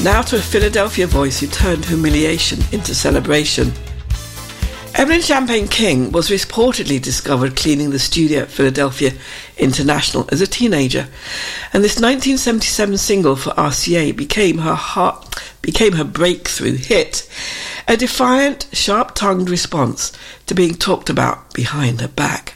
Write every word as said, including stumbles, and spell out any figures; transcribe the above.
Now to a Philadelphia voice who turned humiliation into celebration. Evelyn Champagne King was reportedly discovered cleaning the studio at Philadelphia International as a teenager, and this nineteen seventy-seven single for R C A became her heart, became her breakthrough hit, a defiant, sharp-tongued response to being talked about behind her back.